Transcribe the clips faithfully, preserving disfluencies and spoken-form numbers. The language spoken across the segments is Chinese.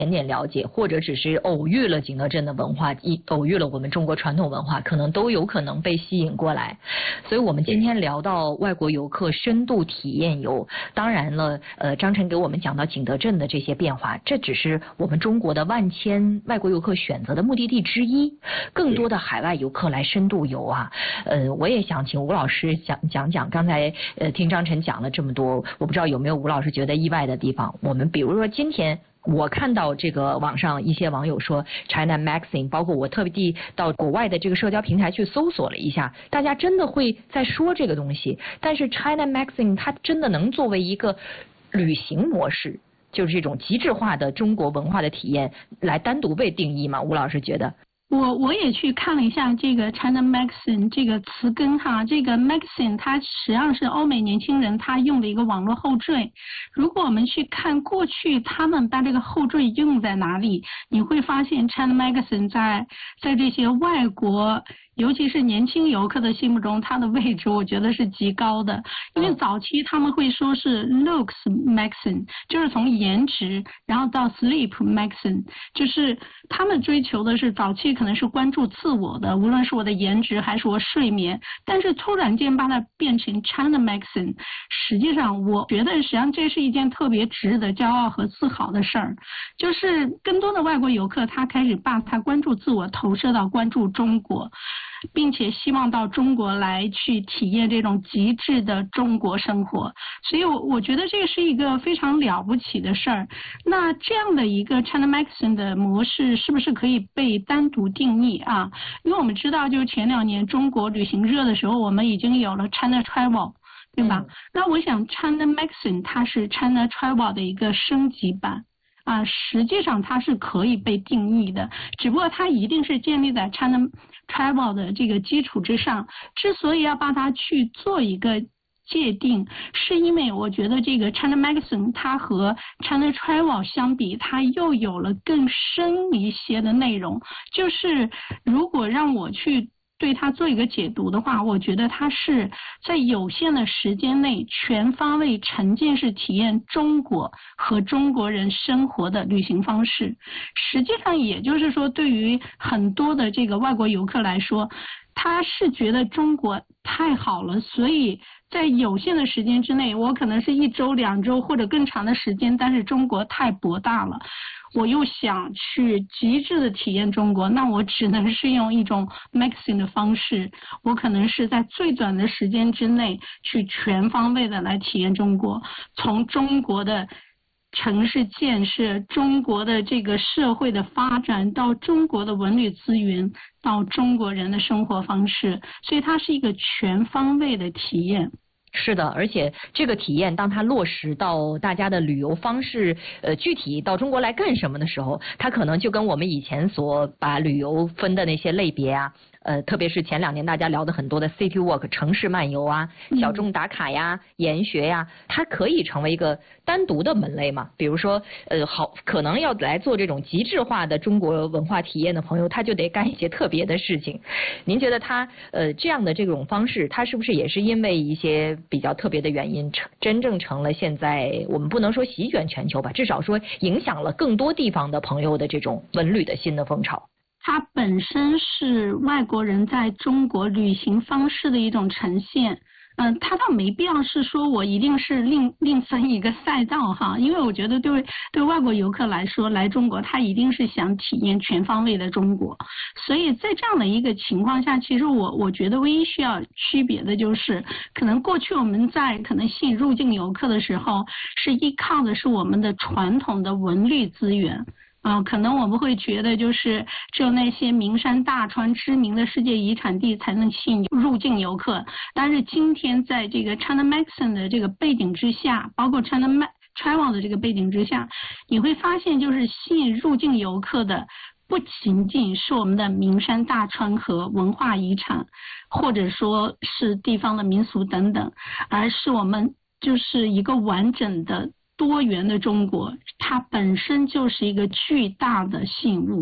点点了解，或者只是偶遇了景德镇的文化，一偶遇了我们中国传统文化，可能都有可能被吸引过来。所以我们今天聊到外国游客深度体验游，当然了，呃，张晨给我们讲到景德镇的这些变化，这只是我们中国的万千外国游客选择的目的地之一。更多的海外游客来深度游啊，呃，我也想请吴老师讲讲讲，刚才呃听张晨讲了这么多，我不知道有没有吴老师觉得意外的地方。我们比如说今天。我看到这个网上一些网友说 China Magazine， 包括我特地到国外的这个社交平台去搜索了一下，大家真的会在说这个东西。但是 China Magazine 它真的能作为一个旅行模式，就是这种极致化的中国文化的体验来单独被定义吗？吴老师觉得？ 我我也去看了一下这个 China Magazine 这个词根哈，这个 Magazine 它实际上是欧美年轻人他用的一个网络后缀。如果我们去看过去他们把这个后缀用在哪里，你会发现 China Magazine 在在这些外国尤其是年轻游客的心目中，它的位置我觉得是极高的。因为早期他们会说是 looks magazine， 就是从颜值，然后到 sleep magazine， 就是他们追求的是早期可能是关注自我的，无论是我的颜值还是我睡眠，但是突然间把它变成 China magazine， 实际上我觉得实际上这是一件特别值得骄傲和自豪的事儿，就是更多的外国游客他开始把他关注自我投射到关注中国，并且希望到中国来去体验这种极致的中国生活，所以我我觉得这个是一个非常了不起的事儿。那这样的一个 China Magazine 的模式是不是可以被单独定义啊？因为我们知道就是前两年中国旅行热的时候，我们已经有了 China Travel， 对吧？嗯、那我想 China Magazine 它是 China Travel 的一个升级版。啊，实际上它是可以被定义的，只不过它一定是建立在 China Travel 的这个基础之上。之所以要把它去做一个界定，是因为我觉得这个 China Magazine 它和 China Travel 相比，它又有了更深一些的内容。就是如果让我去对它做一个解读的话，我觉得它是在有限的时间内全方位沉浸式体验中国和中国人生活的旅行方式。实际上也就是说，对于很多的这个外国游客来说，他是觉得中国太好了，所以在有限的时间之内，我可能是一周两周或者更长的时间，但是中国太博大了，我又想去极致的体验中国，那我只能是用一种 magazine 的方式，我可能是在最短的时间之内去全方位的来体验中国，从中国的城市建设，中国的这个社会的发展，到中国的文旅资源，到中国人的生活方式，所以它是一个全方位的体验。 是的，而且这个体验当它落实到大家的旅游方式，呃，具体到中国来干什么的时候，它可能就跟我们以前所把旅游分的那些类别啊，呃，特别是前两年大家聊的很多的 city walk 城市漫游啊、小众打卡呀、研学呀，它可以成为一个单独的门类嘛。比如说，呃，好，可能要来做这种极致化的中国文化体验的朋友，他就得干一些特别的事情。您觉得他呃这样的这种方式，他是不是也是因为一些比较特别的原因，成真正成了现在我们不能说席卷全球吧，至少说影响了更多地方的朋友的这种文旅的新的风潮？ 它本身是外国人在中国旅行方式的一种呈现。嗯，它倒没必要是说我一定是另另分一个赛道哈，因为我觉得对对外国游客来说，来中国他一定是想体验全方位的中国，所以在这样的一个情况下，其实我我觉得唯一需要区别的就是，可能过去我们在可能吸引入境游客的时候，是依靠的是我们的传统的文旅资源。啊、呃，可能我们会觉得就是只有那些名山大川、知名的世界遗产地才能吸引入境游客。但是今天在这个 China Magazine 的这个背景之下，包括 China Travel 的这个背景之下，你会发现就是吸引入境游客的不仅仅是我们的名山大川和文化遗产，或者说是地方的民俗等等，而是我们就是一个完整的多元的中国，它本身就是一个巨大的吸引物。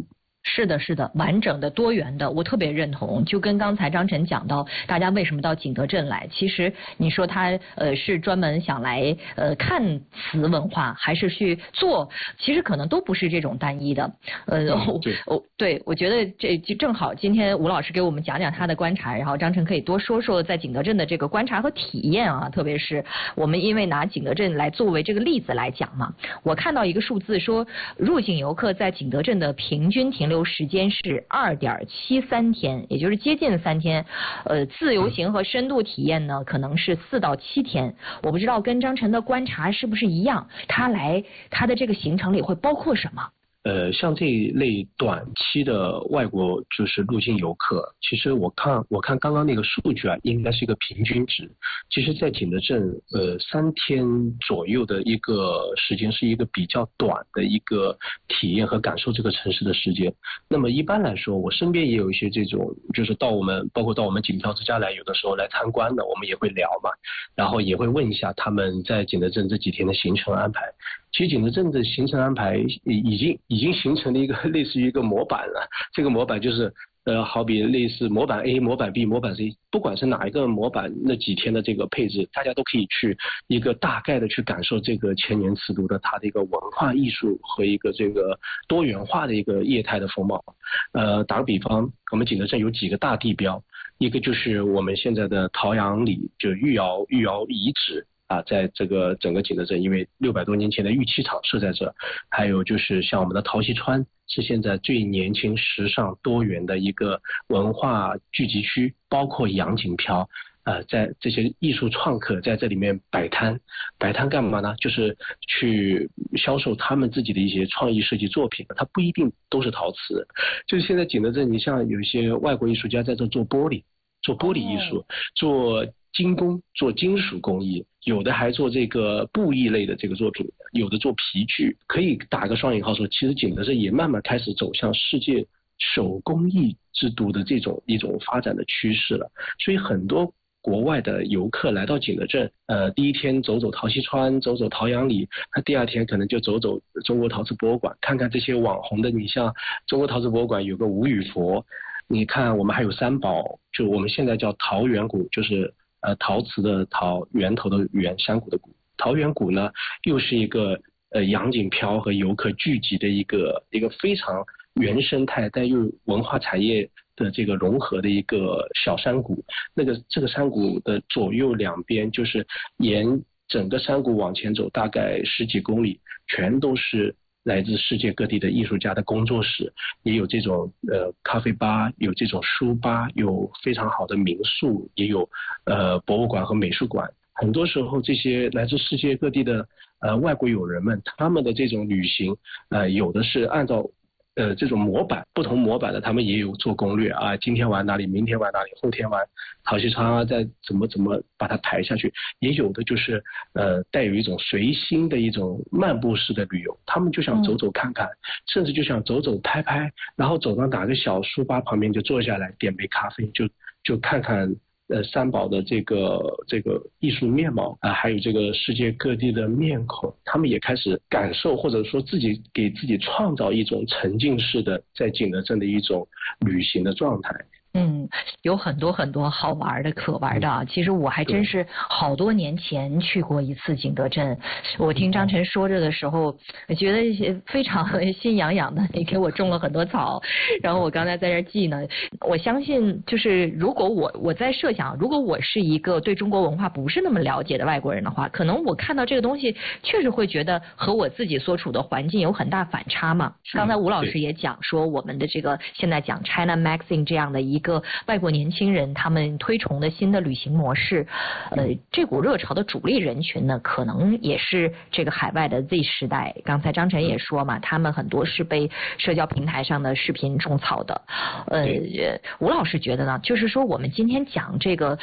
是的，是的，完整的、多元的，我特别认同。就跟刚才张晨讲到，大家为什么到景德镇来？其实你说他呃是专门想来呃看瓷文化，还是去做？其实可能都不是这种单一的。呃， 嗯、对， 我对我觉得这就正好，今天吴老师给我们讲讲他的观察，然后张晨可以多说说在景德镇的这个观察和体验啊，特别是我们因为拿景德镇来作为这个例子来讲嘛，我看到一个数字说，入境游客在景德镇的平均停留时间是二点七三天，也就是接近三天。呃，自由行和深度体验呢，可能是四到七天。我不知道跟张晨的观察是不是一样，他来他的这个行程里会包括什么？ 呃，像这一类短期的外国就是入境游客，其实我看我看刚刚那个数据啊，应该是一个平均值。其实，在景德镇，呃，三天左右的一个时间是一个比较短的一个体验和感受这个城市的时间。那么一般来说，我身边也有一些这种，就是到我们包括到我们景漂之家来，有的时候来参观的，我们也会聊嘛，然后也会问一下他们在景德镇这几天的行程安排。其实景德镇的行程安排已经已经形成了一个类似于一个模板了，这个模板就是呃好比类似模板 A、模板 B、模板 C， 不管是哪一个模板，那几天的这个配置，大家都可以去一个大概的去感受这个千年瓷都的它的一个文化艺术和一个这个多元化的一个业态的风貌。呃，打个比方，我们景德镇有几个大地标，一个就是我们现在的陶阳里，就御窑御窑遗址。啊，在这个整个景德镇，因为六百多年前的玉器厂设在这，还有就是像我们的陶溪川，是现在最年轻、时尚、多元的一个文化聚集区，包括杨锦飘，呃，在这些艺术创客在这里面摆摊，摆摊干嘛呢？就是去销售他们自己的一些创意设计作品，它不一定都是陶瓷，就是现在景德镇，你像有一些外国艺术家在这做玻璃，做玻璃艺术，做精工，做金属工艺，有的还做这个布艺类的这个作品，有的做皮具，可以打个双引号说，其实景德镇也慢慢开始走向世界手工艺之都的这种一种发展的趋势了。所以很多国外的游客来到景德镇，呃，第一天走走陶溪川，走走陶阳里，他第二天可能就走走中国陶瓷博物馆，看看这些网红的，你像中国陶瓷博物馆有个吴语佛，你看我们还有三宝，就我们现在叫陶源谷，就是呃，陶瓷的陶，源头的源，山谷的谷。陶源谷呢，又是一个呃杨锦飘和游客聚集的一个一个非常原生态但又文化产业的这个融合的一个小山谷。那个这个山谷的左右两边，就是沿整个山谷往前走，大概十几公里，全都是来自世界各地的艺术家的工作室，也有这种呃咖啡吧，有这种书吧，有非常好的民宿，也有呃博物馆和美术馆。很多时候，这些来自世界各地的呃外国友人们，他们的这种旅行，呃有的是按照呃这种模板，不同模板的，他们也有做攻略啊，今天玩哪里，明天玩哪里，后天玩陶溪川啊，再怎么怎么把它排下去。也有的就是呃带有一种随心的一种漫步式的旅游，他们就想走走看看，嗯、甚至就想走走拍拍，然后走到哪个小书吧旁边就坐下来，点杯咖啡，就就看看。呃，三宝的这个这个艺术面貌啊、呃，还有这个世界各地的面孔，他们也开始感受，或者说自己给自己创造一种沉浸式的在景德镇的一种旅行的状态。 嗯，有很多很多好玩的可玩的啊！其实我还真是好多年前去过一次景德镇，我听张晨说着的时候，我觉得非常心痒痒的。你给我种了很多草，然后我刚才在这记呢。我相信，就是如果我我在设想，如果我是一个对中国文化不是那么了解的外国人的话，可能我看到这个东西，确实会觉得和我自己所处的环境有很大反差嘛。刚才吴老师也讲说，我们的这个现在讲 China Magazine 这样的一个外国年轻人他们推崇的新的旅行模式，呃，这股热潮的主力人群呢，可能也是这个海外的 Z 时代。刚才张晨也说嘛，他们很多是被社交平台上的视频种草的。呃，吴老师觉得呢，就是说我们今天讲这个。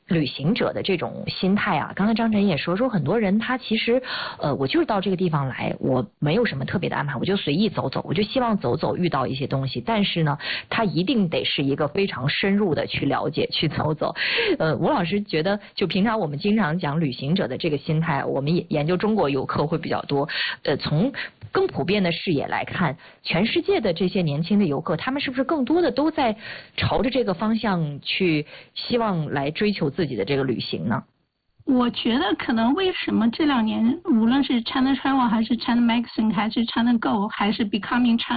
旅行者的这种心态啊，刚才张晨也说说很多人他其实呃我就是到这个地方来，我没有什么特别的安排，我就随意走走，我就希望走走遇到一些东西，但是呢他一定得是一个非常深入的去了解去走走。呃吴老师觉得就平常我们经常讲旅行者的这个心态，我们也研究中国游客会比较多，呃从更普遍的视野来看，全世界的这些年轻的游客，他们是不是更多的都在朝着这个方向去希望来追求自己的这个旅行呢？ 我觉得可能为什么这两年无论是 China Travel 还是 China Magazine 还是 China Go 还是 Becoming China